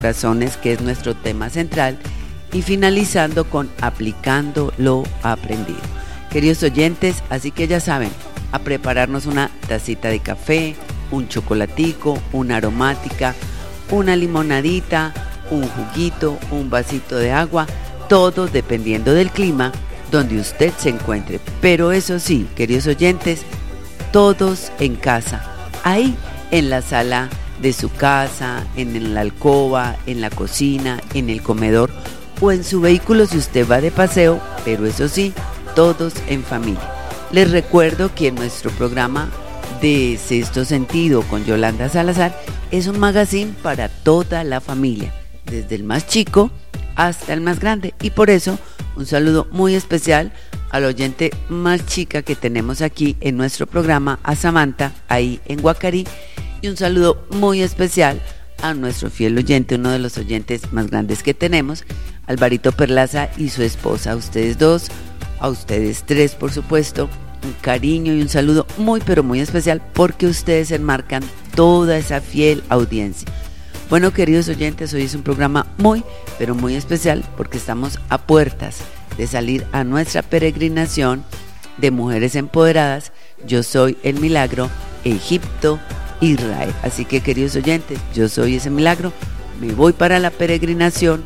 corazones, que es nuestro tema central, y finalizando con aplicando lo aprendido. Queridos oyentes, así que ya saben, a prepararnos una tacita de café, un chocolatico, una aromática, una limonadita, un juguito, un vasito de agua, todo dependiendo del clima donde usted se encuentre. Pero eso sí, queridos oyentes, todos en casa, ahí en la sala de su casa, en la alcoba, en la cocina, en el comedor o en su vehículo si usted va de paseo, pero eso sí, todos en familia. Les recuerdo que nuestro programa de Sexto Sentido con Yolanda Salazar es un magazine para toda la familia, desde el más chico hasta el más grande, y por eso un saludo muy especial al oyente más chica que tenemos aquí en nuestro programa, a Samantha, ahí en Guacarí, y un saludo muy especial a nuestro fiel oyente, uno de los oyentes más grandes que tenemos, Alvarito Perlaza y su esposa, a ustedes dos, a ustedes tres, por supuesto, un cariño y un saludo muy pero muy especial porque ustedes enmarcan toda esa fiel audiencia. Bueno, queridos oyentes, hoy es un programa muy pero muy especial porque estamos a puertas de salir a nuestra peregrinación de mujeres empoderadas. Yo soy el milagro, Egipto, Israel. Así que, queridos oyentes, yo soy ese milagro, me voy para la peregrinación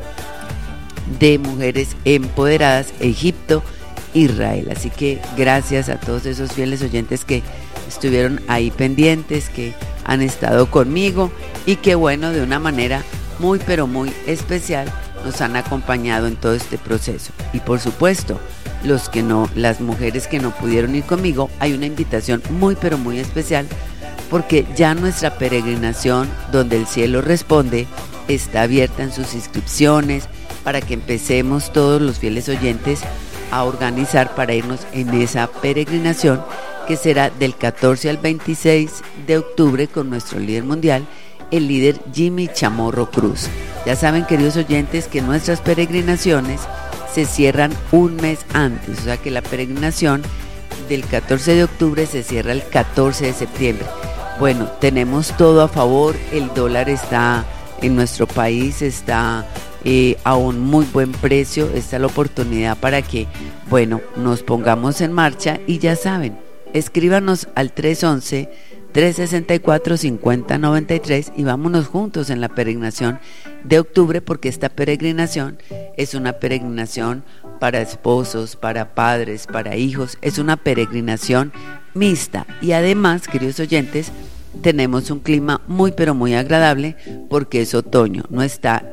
de mujeres empoderadas, Egipto, Israel. Así que gracias a todos esos fieles oyentes que estuvieron ahí pendientes, que han estado conmigo y que, bueno, de una manera muy pero muy especial nos han acompañado en todo este proceso. Y por supuesto, las mujeres que no pudieron ir conmigo, hay una invitación muy pero muy especial porque ya nuestra peregrinación donde el cielo responde está abierta en sus inscripciones para que empecemos todos los fieles oyentes a organizar para irnos en esa peregrinación que será del 14 al 26 de octubre con nuestro líder mundial, el líder Jimmy Chamorro Cruz. Ya saben, queridos oyentes, que nuestras peregrinaciones se cierran un mes antes, o sea que la peregrinación del 14 de octubre se cierra el 14 de septiembre. Bueno, tenemos todo a favor, el dólar está en nuestro país, está a un muy buen precio, esta es la oportunidad para que, bueno, nos pongamos en marcha y ya saben, escríbanos al 311-364-5093 y vámonos juntos en la peregrinación de octubre porque esta peregrinación es una peregrinación para esposos, para padres, para hijos, es una peregrinación mixta y además, queridos oyentes, tenemos un clima muy pero muy agradable porque es otoño, no está